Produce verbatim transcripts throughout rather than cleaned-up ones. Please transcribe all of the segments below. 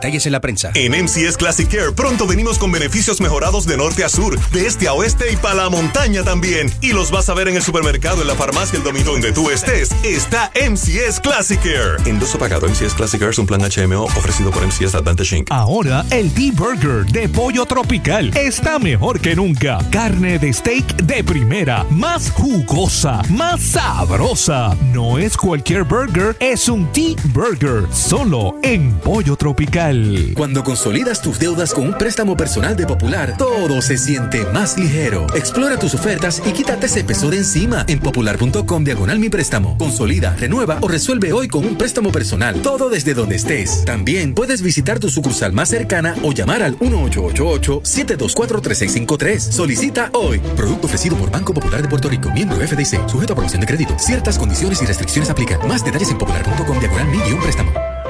Detalles en la prensa. En M C S Classic Care pronto venimos con beneficios mejorados de norte a sur, de este a oeste y para la montaña también. Y los vas a ver en el supermercado, en la farmacia, el domingo donde tú estés. Está M C S Classic Care. Endoso pagado. M C S Classic Care es un plan H M O ofrecido por M C S Advantage Incorporated. Ahora el D-Burger de Pollo Tropical está mejor que nunca. Carne de steak de primera, más jugosa, más sabrosa. No es cualquier burger, es un D-Burger, solo en Pollo Tropical. Cuando consolidas tus deudas con un préstamo personal de Popular, todo se siente más ligero. Explora tus ofertas y quítate ese peso de encima en popular punto com diagonal mi préstamo. Consolida, renueva o resuelve hoy con un préstamo personal. Todo desde donde estés. También puedes visitar tu sucursal más cercana o llamar al uno ocho ocho ocho, siete dos cuatro, tres seis cinco tres. Solicita hoy. Producto ofrecido por Banco Popular de Puerto Rico, miembro F D I C, sujeto a aprobación de crédito. Ciertas condiciones y restricciones aplican. Más detalles en popular punto com diagonal mi guión préstamo.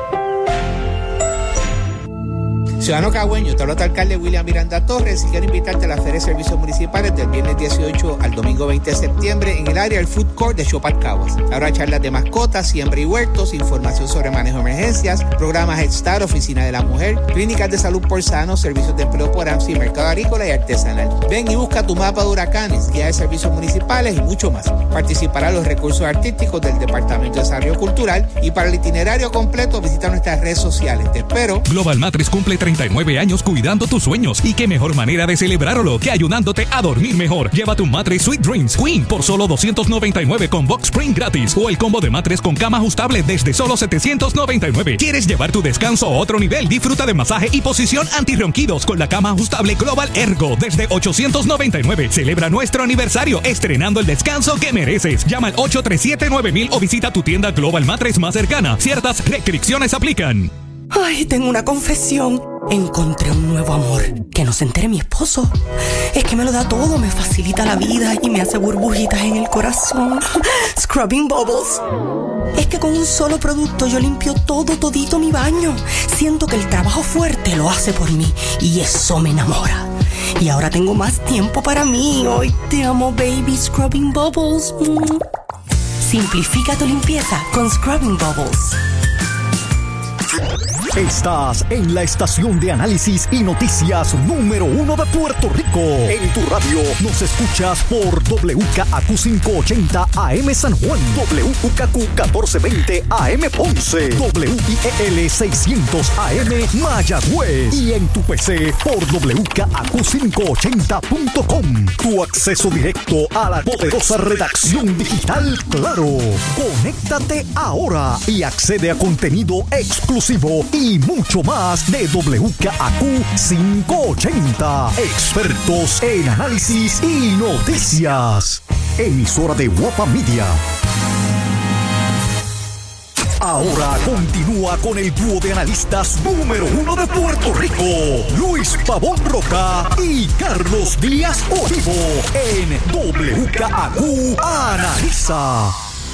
Ciudadano Cagüeño, te habla tu alcalde William Miranda Torres y quiero invitarte a la Feria de Servicios Municipales del viernes dieciocho al domingo veinte de septiembre en el área del Food Court de Chopat Caguas. Habrá charlas de mascotas, siembra y huertos, información sobre manejo de emergencias, programas Head Start, Oficina de la Mujer, clínicas de salud por Sano, servicios de empleo por A M S I, mercado agrícola y artesanal. Ven y busca tu mapa de huracanes, guía de servicios municipales y mucho más. Participarán los recursos artísticos del Departamento de Desarrollo Cultural y para el itinerario completo visita nuestras redes sociales. Te espero. Global Matres cumple treinta y nueve años cuidando tus sueños y qué mejor manera de celebrarlo que ayudándote a dormir mejor. Llévate un matres Sweet Dreams Queen por solo doscientos noventa y nueve con Box Spring gratis o el combo de matres con cama ajustable desde solo setecientos noventa y nueve. ¿Quieres llevar tu descanso a otro nivel? Disfruta de masaje y posición antirronquidos con la cama ajustable Global Ergo desde ochocientos noventa y nueve. Celebra nuestro aniversario estrenando el descanso que mereces. Llama al ocho tres siete nueve mil o visita tu tienda Global Matres más cercana. Ciertas restricciones aplican. Ay, tengo una confesión. Encontré un nuevo amor. Que no se entere mi esposo. Es que me lo da todo, me facilita la vida y me hace burbujitas en el corazón. Scrubbing Bubbles. Es que con un solo producto yo limpio todo, todito mi baño. Siento que el trabajo fuerte lo hace por mí y eso me enamora. Y ahora tengo más tiempo para mí. Hoy te amo, baby. Scrubbing Bubbles. Mm. Simplifica tu limpieza con Scrubbing Bubbles. Estás en la estación de análisis y noticias número uno de Puerto Rico. En tu radio nos escuchas por W K A Q quinientos ochenta A M San Juan, W U K Q catorce veinte A M Ponce, W I E L seiscientos A M Mayagüez y en tu P C por W K A Q quinientos ochenta punto com. Tu acceso directo a la poderosa redacción digital Claro. Conéctate ahora y accede a contenido exclusivo y mucho más de W K A Q quinientos ochenta. Expertos en análisis y noticias. Emisora de Guapa Media. Ahora continúa con el dúo de analistas número uno de Puerto Rico, Luis Pavón Roca y Carlos Díaz Olivo, en W K A Q Analiza.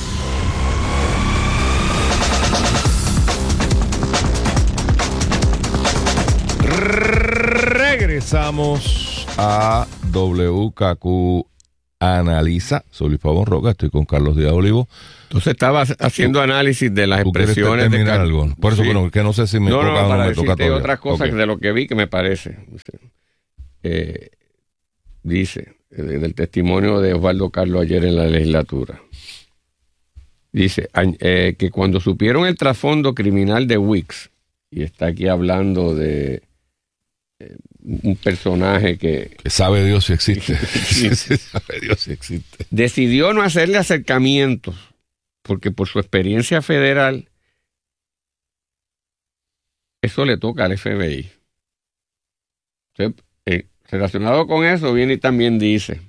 Regresamos a W K Q Analiza. Soy Luis Pavón Roca, estoy con Carlos Díaz Olivo. Entonces estaba haciendo análisis de las expresiones de Car- algo. Por eso, sí. Bueno, que no sé si me no, toca no, o no para me toca decirte todavía. otras cosas Okay. de lo que vi que me parece. Eh, dice, eh, del testimonio de Osvaldo Carlos ayer en la legislatura. Dice eh, que cuando supieron el trasfondo criminal de Wicks, y está aquí hablando de eh, un personaje que... Que sabe Dios si existe. Sí. Sabe Dios si existe. Decidió no hacerle acercamientos, porque por su experiencia federal, eso le toca al F B I. Entonces, eh, relacionado con eso, viene y también dice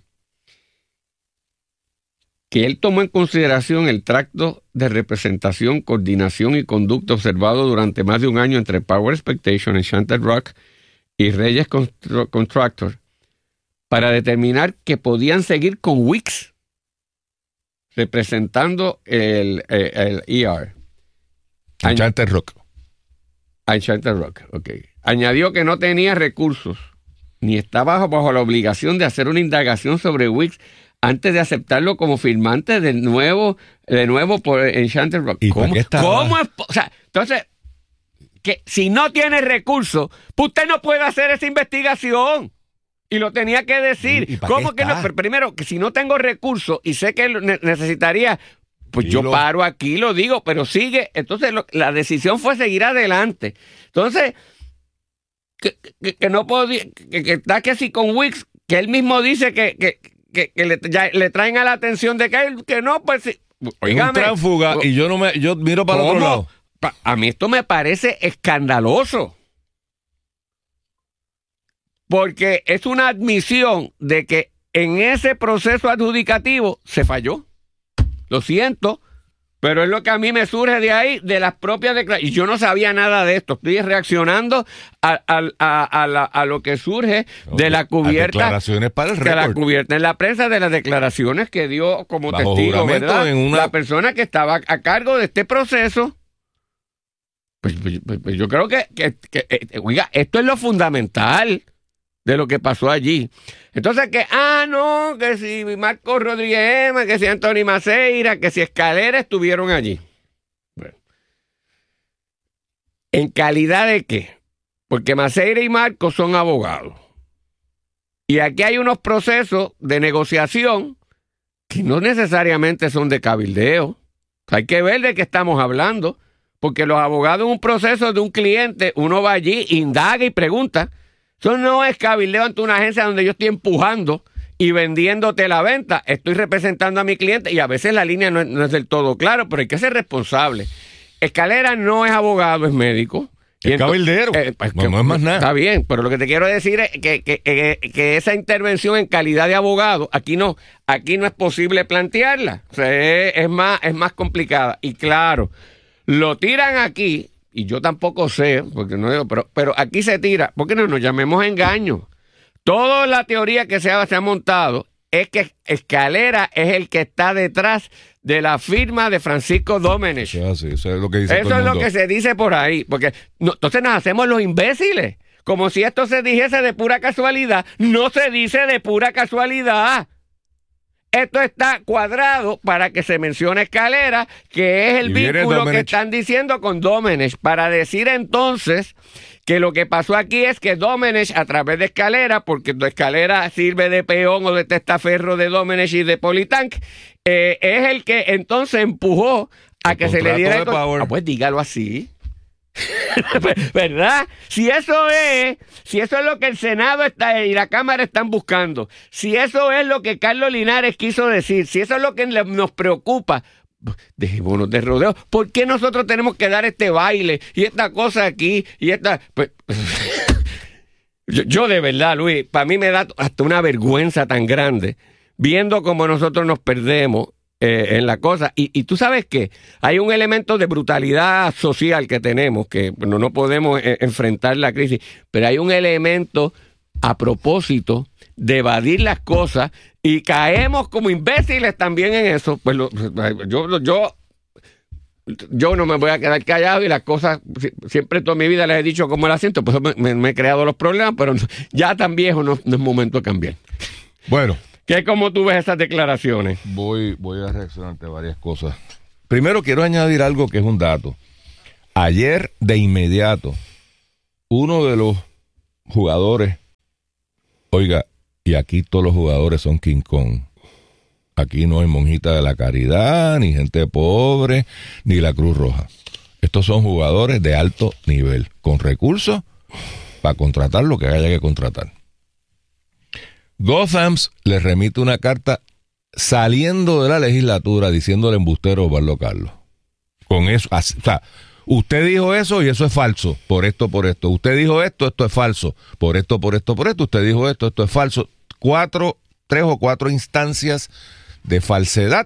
que él tomó en consideración el tracto de representación, coordinación y conducta observado durante más de un año entre Power Expectation, Enchanted Rock y Reyes Contractor para determinar que podían seguir con Wicks representando el, el, el E R. Enchanted Rock. Enchanted Rock, ok. Añadió que no tenía recursos ni estaba bajo la obligación de hacer una indagación sobre Wicks antes de aceptarlo como firmante de nuevo, de nuevo por Enchanted Rock. ¿Y ¿Cómo, para qué estaba? ¿Cómo es? O sea, entonces, que si no tiene recursos, pues usted no puede hacer esa investigación. Y lo tenía que decir. ¿Y, y ¿Cómo que no? Pero primero, que si no tengo recursos y sé que necesitaría, pues Dilo. yo paro aquí, lo digo, pero sigue. Entonces lo, la decisión fue seguir adelante. Entonces, que, que, que no puedo, que, que está que si con Wicks, que él mismo dice que, que, que, que le, ya, le traen a la atención de que, que no, pues sí. Oígame, un tránsfuga y yo no me, yo miro para el otro lado. A mí esto me parece escandaloso. Porque es una admisión de que en ese proceso adjudicativo se falló. Lo siento, pero es lo que a mí me surge de ahí, de las propias declaraciones. Y yo no sabía nada de esto. Estoy reaccionando a, a, a, a, la, a lo que surge okay. de la cubierta. Declaraciones para el de la cubierta en la prensa de las declaraciones que dio como Bajo testigo, ¿verdad? En una... la persona que estaba a cargo de este proceso. Pues, pues, pues yo creo que, que, que, que, oiga, esto es lo fundamental de lo que pasó allí. Entonces que, ah, no, que si Marco Rodríguez Ema, que si Anthony Maceira, que si Escalera estuvieron allí. Bueno. ¿En calidad de qué? Porque Maceira y Marco son abogados. Y aquí hay unos procesos de negociación que no necesariamente son de cabildeo. Hay que ver de qué estamos hablando. Porque los abogados en un proceso de un cliente, uno va allí, indaga y pregunta. Eso no es cabildeo ante una agencia donde yo estoy empujando y vendiéndote la venta. Estoy representando a mi cliente y a veces la línea no es, no es del todo claro, pero hay que ser responsable. Escalera no es abogado, es médico. Es cabildero. Eh, pues, no, que, no es más nada. Está bien, pero lo que te quiero decir es que, que, que, que esa intervención en calidad de abogado, aquí no, aquí no es posible plantearla. O sea, es, es, más, es más complicada. Y claro, lo tiran aquí, y yo tampoco sé, porque no digo, pero, pero aquí se tira, porque no nos llamemos engaño. Toda la teoría que se ha, se ha montado es que Escalera es el que está detrás de la firma de Francisco Domenech. Sí, sí, eso es lo que dice Eso es lo que se dice por ahí, porque no, entonces nos hacemos los imbéciles, como si esto se dijese de pura casualidad. No se dice de pura casualidad. Esto está cuadrado para que se mencione Escalera, que es el vínculo que están diciendo con Domenech, para decir entonces que lo que pasó aquí es que Domenech, a través de Escalera, porque Escalera sirve de peón o de testaferro de Domenech y de Politank, eh, es el que entonces empujó a el que se le diera... El con... ah, pues dígalo así. ¿Verdad? Si eso es, si eso es lo que el Senado está y la Cámara están buscando, si eso es lo que Carlos Linares quiso decir, si eso es lo que nos preocupa, dejémonos de rodeo. ¿Por qué nosotros tenemos que dar este baile y esta cosa aquí y esta? Pues, yo, yo de verdad, Luis, para mí me da hasta una vergüenza tan grande viendo cómo nosotros nos perdemos Eh, en la cosa, y, y tú sabes que hay un elemento de brutalidad social que tenemos, que no, no podemos eh, enfrentar la crisis, pero hay un elemento a propósito de evadir las cosas y caemos como imbéciles también en eso. Pues lo, yo, yo, yo no me voy a quedar callado y las cosas, siempre toda mi vida les he dicho cómo las siento, pues me, me, me he creado los problemas, pero ya tan viejo no, no es momento de cambiar. Bueno. ¿Qué cómo tú ves esas declaraciones? Voy, voy a reaccionar ante varias cosas. Primero quiero añadir algo que es un dato. Ayer, de inmediato, uno de los jugadores, oiga, y aquí todos los jugadores son King Kong. Aquí no hay monjita de la caridad, ni gente pobre, ni la Cruz Roja. Estos son jugadores de alto nivel, con recursos para contratar lo que haya que contratar. Gothams le remite una carta saliendo de la legislatura diciéndole embustero a Osvaldo Carlos. Con eso, así, o sea, usted dijo eso y eso es falso, por esto, por esto. Usted dijo esto, esto es falso, por esto, por esto, por esto. Usted dijo esto, esto es falso. Cuatro, tres o cuatro instancias de falsedad.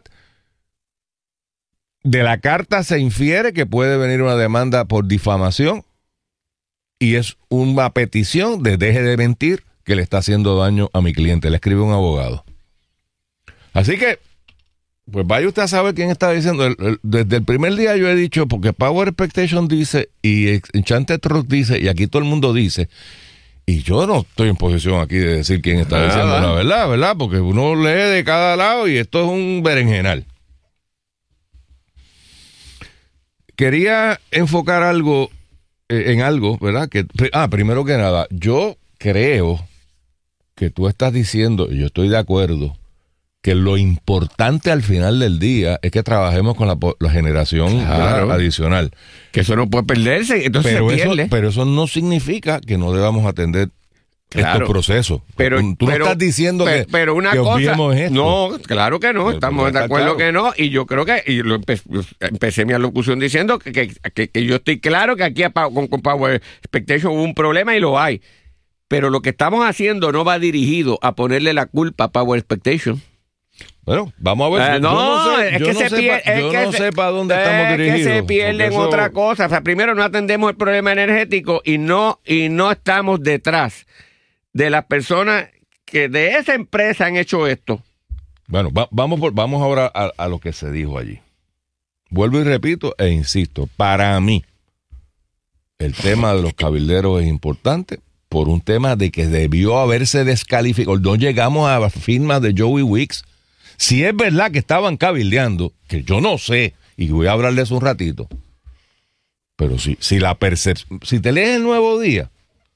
De la carta se infiere que puede venir una demanda por difamación y es una petición de deje de mentir que le está haciendo daño a mi cliente. Le escribe un abogado. Así que, pues vaya usted a saber quién está diciendo. El, el, desde el primer día yo he dicho, porque Power Expectation dice, y Enchanted Truth dice, y aquí todo el mundo dice, y yo no estoy en posición aquí de decir quién está Nada. diciendo la verdad, ¿verdad? Porque uno lee de cada lado y esto es un berenjenal. Quería enfocar algo eh, en algo, ¿verdad? Que, ah, primero que nada, yo creo que tú estás diciendo, y yo estoy de acuerdo, que lo importante al final del día es que trabajemos con la, la generación claro. adicional. Que eso no puede perderse, entonces pero se pierde. Eso, pero eso no significa que no debamos atender claro. estos procesos. Pero, tú tú pero, no estás diciendo pero, que, pero una que cosa, esto. No, claro que no, pero estamos de acuerdo claro. que no, y yo creo que, y lo empe, empecé mi alocución diciendo que, que, que, que yo estoy claro que aquí con, con Power Expectation hubo un problema y lo hay. Pero lo que estamos haciendo no va dirigido a ponerle la culpa a Power Expectation. Bueno, vamos a ver. Uh, no, yo no sé, es yo que no se sé pierde. pa, yo no se, sé para dónde es estamos dirigidos. Es que se pierde en eso... otra cosa. O sea, primero no atendemos el problema energético y no, y no estamos detrás de las personas que de esa empresa han hecho esto. Bueno, va, vamos, por, vamos ahora a, a lo que se dijo allí. Vuelvo y repito e insisto, para mí el tema de los cabilderos es importante por un tema de que debió haberse descalificado. No llegamos a firmas de Joey Wicks. Si es verdad que estaban cabildeando, que yo no sé, y voy a hablarles un ratito, pero si, si la percepción, si te lees el Nuevo Día,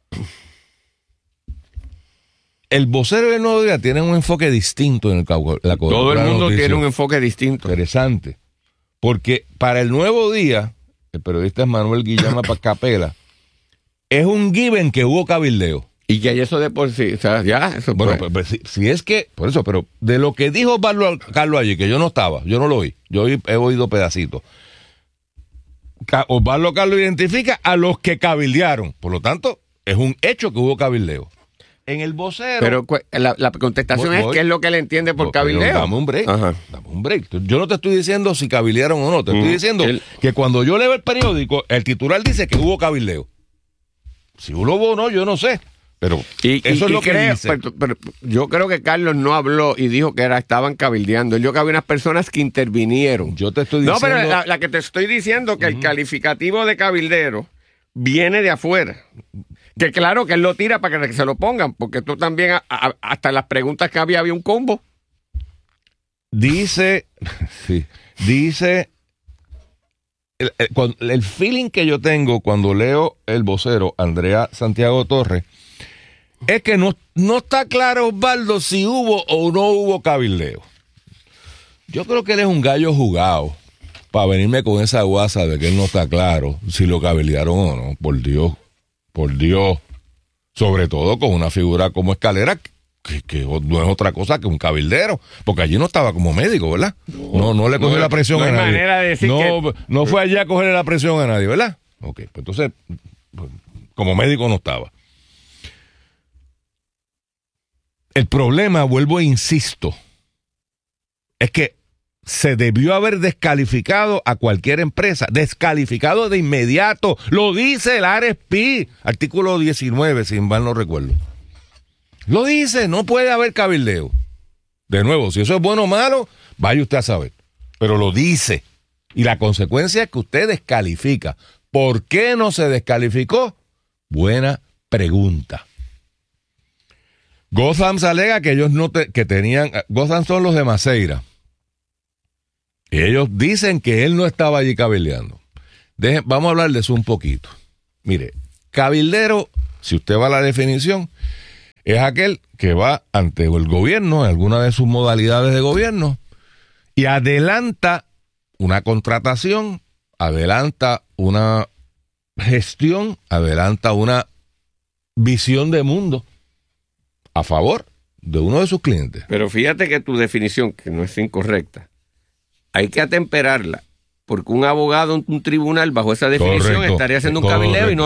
el vocero del Nuevo Día tiene un enfoque distinto en el la Todo el mundo tiene un enfoque distinto. Interesante. Porque para el Nuevo Día, el periodista es Manuel Guillama Capela, es un given que hubo cabildeo. Y ya eso de por sí, o sea, ya, eso bueno, pues. pues, si, si es que, por eso, pero de lo que dijo Carlos, Carlos allí, que yo no estaba, yo no lo oí, yo he oído pedacitos. Osvaldo Carlos identifica a los que cabildearon, por lo tanto, es un hecho que hubo cabildeo. En el vocero. Pero la, la contestación voy, es: voy, ¿qué es lo que le entiende por voy, cabildeo? Dame un break. Ajá. Dame un break. Yo no te estoy diciendo si cabildearon o no, te mm, estoy diciendo el, que cuando yo leo el periódico, el titular dice que hubo cabildeo. Si hubo o no, yo no sé. Pero y, eso y, es lo y que creo, dice. Pero, pero yo creo que Carlos no habló y dijo que era, estaban cabildeando. Él dijo que había unas personas que intervinieron. Yo te estoy diciendo... No, pero la, la que te estoy diciendo que uh-huh. el calificativo de cabildero viene de afuera. Que claro que él lo tira para que se lo pongan, porque tú también, a, a, hasta las preguntas que había, había un combo. Dice, sí, dice... El, el, el feeling que yo tengo cuando leo el vocero Andrea Santiago Torres es que no, no está claro, Osvaldo, si hubo o no hubo cabildeo. Yo creo que él es un gallo jugado para venirme con esa guasa de que él no está claro si lo cabildearon o no. Por Dios, por Dios. Sobre todo con una figura como Escalera, que, que no es otra cosa que un cabildero, porque allí no estaba como médico, ¿verdad? No, no le cogió no, la presión no a nadie. Manera de decir no, que... no fue allá a cogerle la presión a nadie, ¿verdad? Ok, pues entonces, pues, como médico no estaba. El problema, vuelvo e insisto, es que se debió haber descalificado a cualquier empresa, descalificado de inmediato. Lo dice el A R S P, artículo diecinueve, si mal no recuerdo. Lo dice, no puede haber cabildeo. De nuevo, si eso es bueno o malo, vaya usted a saber. Pero lo dice. Y la consecuencia es que usted descalifica. ¿Por qué no se descalificó? Buena pregunta. Gotham alega que ellos no te, que tenían, Gotham son los de Maceira. Y ellos dicen que él no estaba allí cabildeando. Dejen, vamos a hablar de eso un poquito. Mire, cabildero, si usted va a la definición, es aquel que va ante el gobierno, en alguna de sus modalidades de gobierno, y adelanta una contratación, adelanta una gestión, adelanta una visión de mundo a favor de uno de sus clientes. Pero fíjate que tu definición, que no es incorrecta, hay que atemperarla, porque un abogado en un tribunal bajo esa definición correcto, estaría haciendo un cabildeo y no